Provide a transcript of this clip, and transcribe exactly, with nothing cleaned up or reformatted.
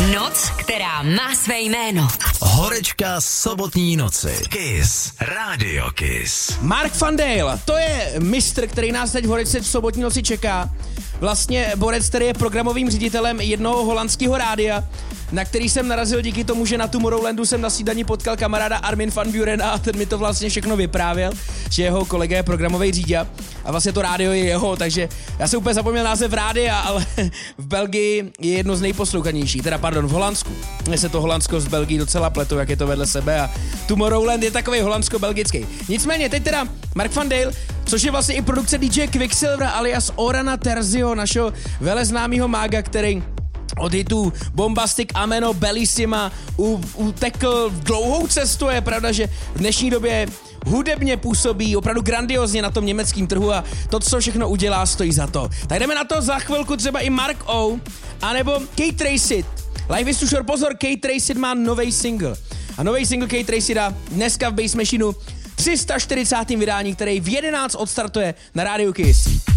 Noc, která má své jméno. Horečka sobotní noci. Kiss. Radio Kiss. Mark van Dale, to je mistr, který nás teď v Horečce v sobotní noci čeká. Vlastně borec, který je programovým ředitelem jednoho holandského rádia, na který jsem narazil díky tomu, že na Tomorrowlandu jsem na snídani potkal kamaráda Armin van Burena a ten mi to vlastně všechno vyprávěl, že jeho kolega je programový řiditel a vlastně to rádio je jeho, takže já jsem úplně zapomněl název rádia, ale v Belgii je jedno z nejposlouchanějších, teda pardon, v Holandsku. Mně se to Holandsko s Belgií docela pletou, jak je to vedle sebe a Tomorrowland je takový holandsko-belgický. Nicméně teď teda Mark van Dale, což je vlastně i produkce D J Quicksilvera alias Orana Terzio, našeho veleznámého mága, který od hitů Bombastic, Ameno, Bellissima utekl v dlouhou cestu. Je pravda, že v dnešní době hudebně působí opravdu grandiozně na tom německém trhu a to, co všechno udělá, stojí za to. Tak jdeme na to za chvilku třeba i Mark O, anebo Kate Tracid. Live is too short, pozor, Kate Tracid má nový single. A nový single Kate Tracida dneska v Bass Machineu tři sta čtyřicátém vydání, který v jedenáct odstartuje na Radio Kiss.